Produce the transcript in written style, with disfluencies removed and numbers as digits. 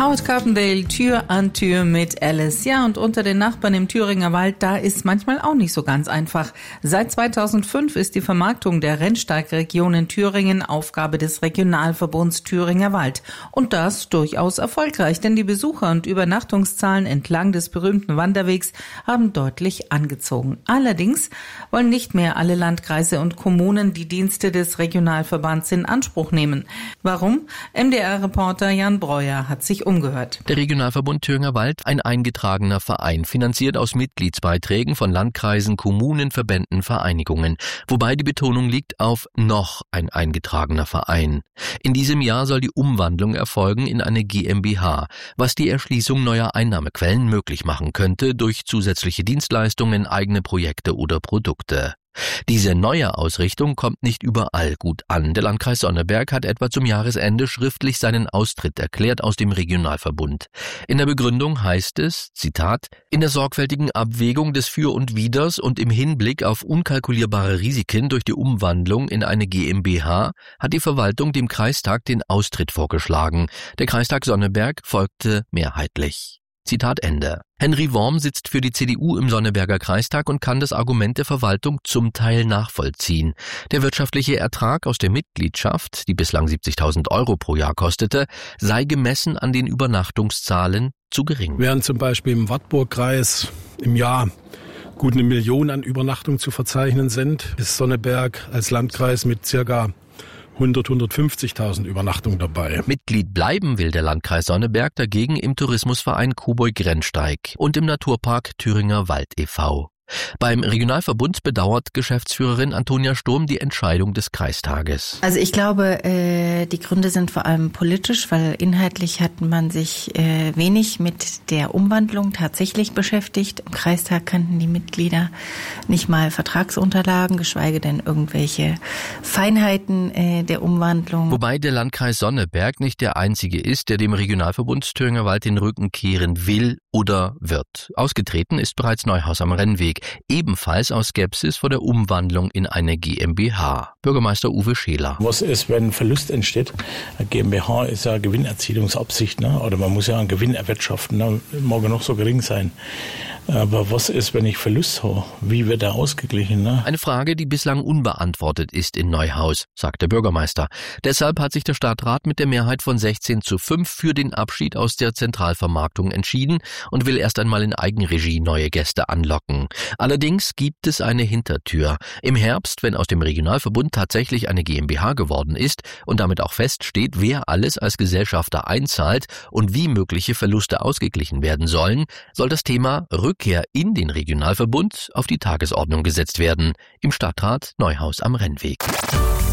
Howard Carpendale, Tür an Tür mit Alice. Ja, und unter den Nachbarn im Thüringer Wald, da ist manchmal auch nicht so ganz einfach. Seit 2005 ist die Vermarktung der Rennsteigregion in Thüringen Aufgabe des Regionalverbunds Thüringer Wald. Und das durchaus erfolgreich, denn die Besucher- und Übernachtungszahlen entlang des berühmten Wanderwegs haben deutlich angezogen. Allerdings wollen nicht mehr alle Landkreise und Kommunen die Dienste des Regionalverbands in Anspruch nehmen. Warum? MDR-Reporter Jan Breuer hat sich umgehört. Der Regionalverbund Thüringer Wald, ein eingetragener Verein, finanziert aus Mitgliedsbeiträgen von Landkreisen, Kommunen, Verbänden, Vereinigungen. Wobei die Betonung liegt auf noch ein eingetragener Verein. In diesem Jahr soll die Umwandlung erfolgen in eine GmbH, was die Erschließung neuer Einnahmequellen möglich machen könnte durch zusätzliche Dienstleistungen, eigene Projekte oder Produkte. Diese neue Ausrichtung kommt nicht überall gut an. Der Landkreis Sonneberg hat etwa zum Jahresende schriftlich seinen Austritt erklärt aus dem Regionalverbund. In der Begründung heißt es, Zitat, in der sorgfältigen Abwägung des Für und Widers und im Hinblick auf unkalkulierbare Risiken durch die Umwandlung in eine GmbH hat die Verwaltung dem Kreistag den Austritt vorgeschlagen. Der Kreistag Sonneberg folgte mehrheitlich. Zitat Ende. Henry Worm sitzt für die CDU im Sonneberger Kreistag und kann das Argument der Verwaltung zum Teil nachvollziehen. Der wirtschaftliche Ertrag aus der Mitgliedschaft, die bislang 70.000 € pro Jahr kostete, sei gemessen an den Übernachtungszahlen zu gering. Während zum Beispiel im Wartburgkreis im Jahr gut 1 Million an Übernachtungen zu verzeichnen sind, ist Sonneberg als Landkreis mit circa 150.000 Übernachtungen dabei. Mitglied bleiben will der Landkreis Sonneberg dagegen im Tourismusverein Coburg-Rennsteig und im Naturpark Thüringer Wald e.V. Beim Regionalverbund bedauert Geschäftsführerin Antonia Sturm die Entscheidung des Kreistages. Also ich glaube, die Gründe sind vor allem politisch, weil inhaltlich hat man sich wenig mit der Umwandlung tatsächlich beschäftigt. Im Kreistag kannten die Mitglieder nicht mal Vertragsunterlagen, geschweige denn irgendwelche Feinheiten der Umwandlung. Wobei der Landkreis Sonneberg nicht der einzige ist, der dem Regionalverbund Thüringer Wald den Rücken kehren will oder wird. Ausgetreten ist bereits Neuhaus am Rennweg, ebenfalls aus Skepsis vor der Umwandlung in eine GmbH. Bürgermeister Uwe Scheler. Was ist, wenn Verlust entsteht? Eine GmbH ist ja Gewinnerzielungsabsicht, ne? Oder man muss ja einen Gewinn erwirtschaften, ne? Mag ja noch so gering sein. Aber was ist, wenn ich Verlust habe? Wie wird er ausgeglichen? Ne? Eine Frage, die bislang unbeantwortet ist in Neuhaus, sagt der Bürgermeister. Deshalb hat sich der Stadtrat mit der Mehrheit von 16:5 für den Abschied aus der Zentralvermarktung entschieden und will erst einmal in Eigenregie neue Gäste anlocken. Allerdings gibt es eine Hintertür. Im Herbst, wenn aus dem Regionalverbund tatsächlich eine GmbH geworden ist und damit auch feststeht, wer alles als Gesellschafter einzahlt und wie mögliche Verluste ausgeglichen werden sollen, soll das Thema Rückkehr in den Regionalverbund auf die Tagesordnung gesetzt werden, im Stadtrat Neuhaus am Rennweg.